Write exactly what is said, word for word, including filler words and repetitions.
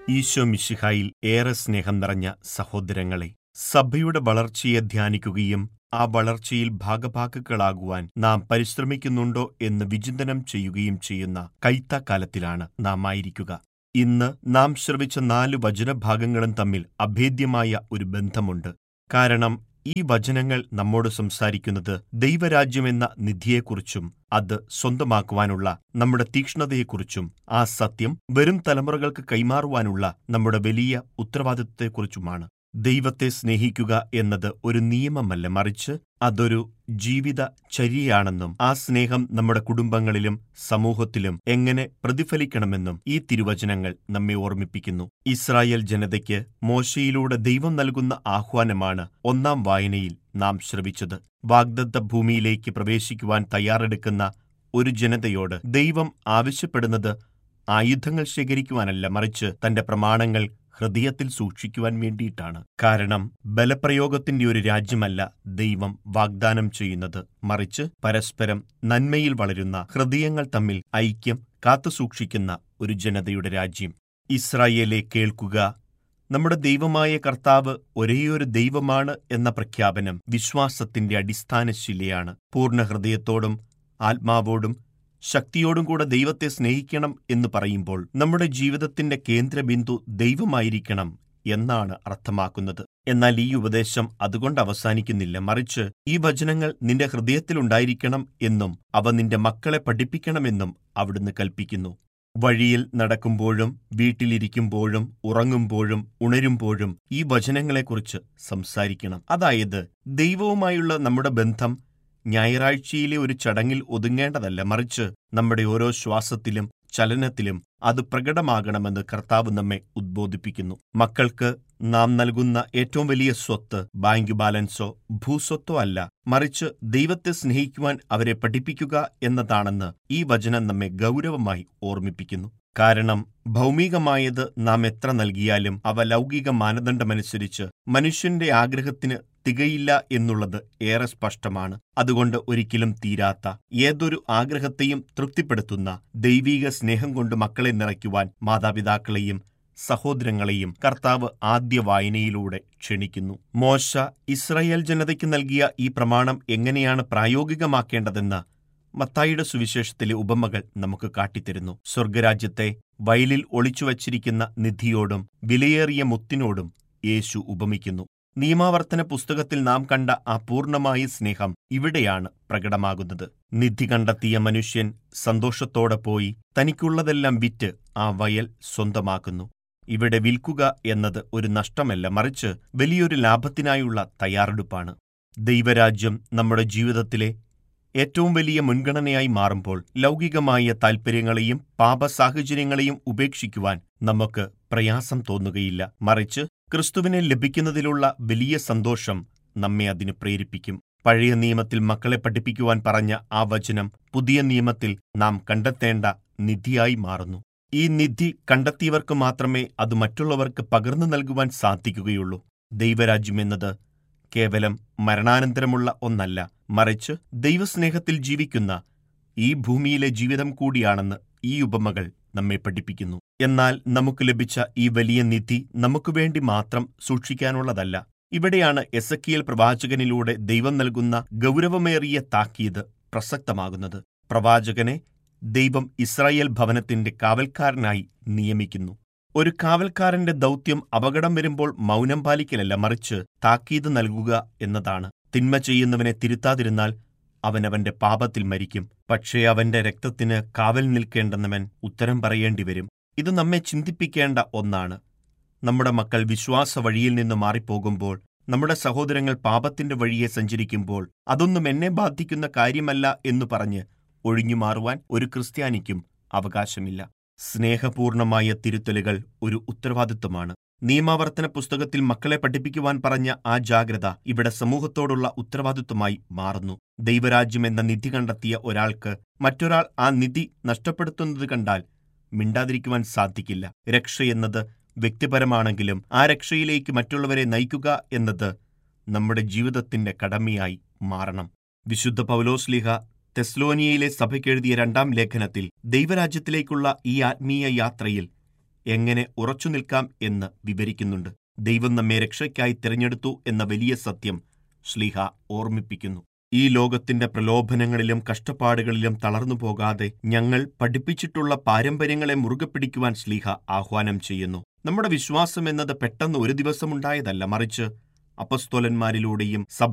ഈശോ മിശിഹായിൽ ഏറെ സ്നേഹം നിറഞ്ഞ സഹോദരങ്ങളെ, സഭയുടെ വളർച്ചയെ ധ്യാനിക്കുകയും ആ വളർച്ചയിൽ ഭാഗഭാക്കുകളാകുവാൻ നാം പരിശ്രമിക്കുന്നുണ്ടോ എന്ന് വിചിന്തനം ചെയ്യുകയും ചെയ്യുന്ന കൈത്താക്കാലത്തിലാണ് നാം ആയിരിക്കുക. ഇന്ന് നാം ശ്രവിച്ച നാല് വചനഭാഗങ്ങളും തമ്മിൽ അഭേദ്യമായ ഒരു ബന്ധമുണ്ട്. കാരണം ഈ വചനങ്ങൾ നമ്മോട് സംസാരിക്കുന്നത് ദൈവരാജ്യമെന്ന നിധിയെക്കുറിച്ചും അത് സ്വന്തമാക്കുവാനുള്ള നമ്മുടെ തീക്ഷ്ണതയെക്കുറിച്ചും ആ സത്യം വരും തലമുറകൾക്ക് കൈമാറുവാനുള്ള നമ്മുടെ വലിയ ഉത്തരവാദിത്വത്തെക്കുറിച്ചുമാണ്. ദൈവത്തെ സ്നേഹിക്കുക എന്നത് ഒരു നിയമമല്ല, മറിച്ച് അതൊരു ജീവിത ചര്യയാണെന്നും ആ സ്നേഹം നമ്മുടെ കുടുംബങ്ങളിലും സമൂഹത്തിലും എങ്ങനെ പ്രതിഫലിക്കണമെന്നും ഈ തിരുവചനങ്ങൾ നമ്മെ ഓർമ്മിപ്പിക്കുന്നു. ഇസ്രായേൽ ജനതയ്ക്ക് മോശയിലൂടെ ദൈവം നൽകുന്ന ആഹ്വാനമാണ് ഒന്നാം വായനയിൽ നാം ശ്രവിച്ചത്. വാഗ്ദത്ത ഭൂമിയിലേക്ക് പ്രവേശിക്കുവാൻ തയ്യാറെടുക്കുന്ന ഒരു ജനതയോട് ദൈവം ആവശ്യപ്പെടുന്നത് ആയുധങ്ങൾ ശേഖരിക്കുവാനല്ല, മറിച്ച് തന്റെ പ്രമാണങ്ങൾ ഹൃദയത്തിൽ സൂക്ഷിക്കുവാൻ വേണ്ടിയിട്ടാണ്. കാരണം ബലപ്രയോഗത്തിന്റെ ഒരു രാജ്യമല്ല ദൈവം വാഗ്ദാനം ചെയ്യുന്നത്, മറിച്ച് പരസ്പരം നന്മയിൽ വളരുന്ന ഹൃദയങ്ങൾ തമ്മിൽ ഐക്യം കാത്തുസൂക്ഷിക്കുന്ന ഒരു ജനതയുടെ രാജ്യം. ഇസ്രായേലെ കേൾക്കുക, നമ്മുടെ ദൈവമായ കർത്താവ് ഒരേയൊരു ദൈവമാണ് എന്ന പ്രഖ്യാപനം വിശ്വാസത്തിന്റെ അടിസ്ഥാനശിലയാണ്. പൂർണ്ണ ഹൃദയത്തോടും ആത്മാവോടും ശക്തിയോടും കൂടെ ദൈവത്തെ സ്നേഹിക്കണം എന്ന് പറയുമ്പോൾ നമ്മുടെ ജീവിതത്തിന്റെ കേന്ദ്രബിന്ദു ദൈവമായിരിക്കണം എന്നാണ് അർത്ഥമാക്കുന്നത്. എന്നാൽ ഈ ഉപദേശം അതുകൊണ്ട് അവസാനിക്കുന്നില്ല, മറിച്ച് ഈ വചനങ്ങൾ നിന്റെ ഹൃദയത്തിലുണ്ടായിരിക്കണം എന്നും അവ നിന്റെ മക്കളെ പഠിപ്പിക്കണമെന്നും അവിടുന്ന് കൽപ്പിക്കുന്നു. വഴിയിൽ നടക്കുമ്പോഴും വീട്ടിലിരിക്കുമ്പോഴും ഉറങ്ങുമ്പോഴും ഉണരുമ്പോഴും ഈ വചനങ്ങളെക്കുറിച്ച് സംസാരിക്കണം. അതായത് ദൈവവുമായുള്ള നമ്മുടെ ബന്ധം ഞായറാഴ്ചയിലെ ഒരു ചടങ്ങിൽ ഒതുങ്ങേണ്ടതല്ല, മറിച്ച് നമ്മുടെ ഓരോ ശ്വാസത്തിലും ചലനത്തിലും അത് പ്രകടമാകണമെന്ന് കർത്താവ് നമ്മെ ഉദ്ബോധിപ്പിക്കുന്നു. മക്കൾക്ക് നാം നൽകുന്ന ഏറ്റവും വലിയ സ്വത്ത് ബാങ്ക് ബാലൻസോ ഭൂസ്വത്തോ അല്ല, മറിച്ച് ദൈവത്തെ സ്നേഹിക്കുവാൻ അവരെ പഠിപ്പിക്കുക എന്നതാണെന്ന് ഈ വചനം നമ്മെ ഗൗരവമായി ഓർമ്മിപ്പിക്കുന്നു. കാരണം ഭൗമികമായത് നാം എത്ര നൽകിയാലും അവ ലൗകിക മാനദണ്ഡമനുസരിച്ച് മനുഷ്യന്റെ ആഗ്രഹത്തിന് തികയില്ല എന്നുള്ളത് ഏറെ സ്പഷ്ടമാണ്. അതുകൊണ്ട് ഒരിക്കലും തീരാത്ത ഏതൊരു ആഗ്രഹത്തെയും തൃപ്തിപ്പെടുത്തുന്ന ദൈവീക സ്നേഹം കൊണ്ട് മക്കളെ നിറയ്ക്കുവാൻ മാതാപിതാക്കളെയും സഹോദരങ്ങളെയും കർത്താവ് ആദ്യ വായനയിലൂടെ ക്ഷണിക്കുന്നു. മോശ ഇസ്രായേൽ ജനതയ്ക്ക് നൽകിയ ഈ പ്രമാണം എങ്ങനെയാണ് പ്രായോഗികമാക്കേണ്ടതെന്ന് മത്തായിയുടെ സുവിശേഷത്തിലെ ഉപമകൾ നമുക്ക് കാട്ടിത്തരുന്നു. സ്വർഗരാജ്യത്തെ വയലിൽ ഒളിച്ചുവച്ചിരിക്കുന്ന നിധിയോടും വിലയേറിയ മുത്തിനോടും യേശു ഉപമിക്കുന്നു. നിയമാവർത്തന പുസ്തകത്തിൽ നാം കണ്ട ആ പൂർണ്ണമായ സ്നേഹം ഇവിടെയാണ് പ്രകടമാകുന്നത്. നിധി കണ്ടെത്തിയ മനുഷ്യൻ സന്തോഷത്തോടെ പോയി തനിക്കുള്ളതെല്ലാം വിറ്റ് ആ വയൽ സ്വന്തമാക്കുന്നു. ഇവിടെ വിൽക്കുക എന്നത് ഒരു നഷ്ടമല്ല, മറിച്ച് വലിയൊരു ലാഭത്തിനായുള്ള തയ്യാറെടുപ്പാണ്. ദൈവരാജ്യം നമ്മുടെ ജീവിതത്തിലെ ഏറ്റവും വലിയ മുൻഗണനയായി മാറുമ്പോൾ ലൗകികമായ താൽപ്പര്യങ്ങളെയും പാപസാഹചര്യങ്ങളെയും ഉപേക്ഷിക്കുവാൻ നമുക്ക് പ്രയാസം തോന്നുകയില്ല, മറിച്ച് ക്രിസ്തുവിനെ ലഭിക്കുന്നതിലുള്ള വലിയ സന്തോഷം നമ്മെ അതിന് പ്രേരിപ്പിക്കും. പഴയ നിയമത്തിൽ മക്കളെ പഠിപ്പിക്കുവാൻ പറഞ്ഞ ആ വചനം പുതിയ നിയമത്തിൽ നാം കണ്ടെത്തേണ്ട നിധിയായി മാറുന്നു. ഈ നിധി കണ്ടെത്തിയവർക്ക് മാത്രമേ അത് മറ്റുള്ളവർക്ക് പകർന്നു നൽകുവാൻ സാധിക്കുകയുള്ളൂ. ദൈവരാജ്യമെന്നത് കേവലം മരണാനന്തരമുള്ള ഒന്നല്ല, മറിച്ച് ദൈവസ്നേഹത്തിൽ ജീവിക്കുന്ന ഈ ഭൂമിയിലെ ജീവിതം കൂടിയാണെന്ന് ഈ ഉപമകൾ നമ്മെ പഠിപ്പിക്കുന്നു. എന്നാൽ നമുക്ക് ലഭിച്ച ഈ വലിയ നിധി നമുക്ക് വേണ്ടി മാത്രം സൂക്ഷിക്കാനുള്ളതല്ല. ഇവിടെയാണ് എസെക്കിയേൽ പ്രവാചകനിലൂടെ ദൈവം നൽകുന്ന ഗൗരവമേറിയ താക്കീത് പ്രസക്തമാകുന്നത്. പ്രവാചകനെ ദൈവം ഇസ്രായേൽ ഭവനത്തിന്റെ കാവൽക്കാരനായി നിയമിക്കുന്നു. ഒരു കാവൽക്കാരന്റെ ദൗത്യം അപകടം വരുമ്പോൾ മൗനം പാലിക്കലല്ല, മറിച്ച് താക്കീത് നൽകുക എന്നതാണ്. തിന്മ ചെയ്യുന്നവനെ തിരുത്താതിരുന്നാൽ അവനവന്റെ പാപത്തിൽ മരിക്കും. പക്ഷേ അവന്റെ രക്തത്തിന് കാവൽ നിൽക്കേണ്ടെന്നവൻ ഉത്തരം പറയേണ്ടി വരും. ഇത് നമ്മെ ചിന്തിപ്പിക്കേണ്ട ഒന്നാണ്. നമ്മുടെ മക്കൾ വിശ്വാസ വഴിയിൽ നിന്ന് മാറിപ്പോകുമ്പോൾ, നമ്മുടെ സഹോദരങ്ങൾ പാപത്തിന്റെ വഴിയെ സഞ്ചരിക്കുമ്പോൾ അതൊന്നും എന്നെ ബാധിക്കുന്ന കാര്യമല്ല എന്നു പറഞ്ഞ് ഒഴിഞ്ഞു മാറുവാൻ ഒരു ക്രിസ്ത്യാനിക്കും അവകാശമില്ല. സ്നേഹപൂർണമായ തിരുത്തലുകൾ ഒരു ഉത്തരവാദിത്വമാണ്. നിയമാവർത്തന പുസ്തകത്തിൽ മക്കളെ പഠിപ്പിക്കുവാൻ പറഞ്ഞ ആ ജാഗ്രത ഇവിടെ സമൂഹത്തോടുള്ള ഉത്തരവാദിത്വമായി മാറുന്നു. ദൈവരാജ്യം എന്ന നിധി കണ്ടെത്തിയ ഒരാൾക്ക് മറ്റൊരാൾ ആ നിധി നഷ്ടപ്പെടുത്തുന്നത് കണ്ടാൽ മിണ്ടാതിരിക്കുവാൻ സാധിക്കില്ല. രക്ഷയെന്നത് വ്യക്തിപരമാണെങ്കിലും ആ രക്ഷയിലേക്ക് മറ്റുള്ളവരെ നയിക്കുക എന്നത് നമ്മുടെ ജീവിതത്തിന്റെ കടമയായി മാറണം. വിശുദ്ധ പൗലോസ്ലീഹ തെസ്ലോനിയയിലെ സഭയ്ക്കെഴുതിയ രണ്ടാം ലേഖനത്തിൽ ദൈവരാജ്യത്തിലേക്കുള്ള ഈ ആത്മീയ യാത്രയിൽ എങ്ങനെ ഉറച്ചു നിൽക്കാം എന്ന് വിവരിക്കുന്നുണ്ട്. ദൈവം നമ്മെ രക്ഷയ്ക്കായി തിരഞ്ഞെടുത്തു എന്ന വലിയ സത്യം ശ്ലീഹ ഓർമ്മിപ്പിക്കുന്നു. ഈ ലോകത്തിന്റെ പ്രലോഭനങ്ങളിലും കഷ്ടപ്പാടുകളിലും തളർന്നു പോകാതെ ഞങ്ങൾ പഠിപ്പിച്ചിട്ടുള്ള പാരമ്പര്യങ്ങളെ മുറുകെ പിടിക്കുവാൻ ശ്ലീഹ ആഹ്വാനം ചെയ്യുന്നു. നമ്മുടെ വിശ്വാസം എന്നത് പെട്ടെന്ന് ഒരു ദിവസമുണ്ടായതല്ല, മറിച്ച് അപ്പസ്തോലന്മാരിലൂടെയും സഭ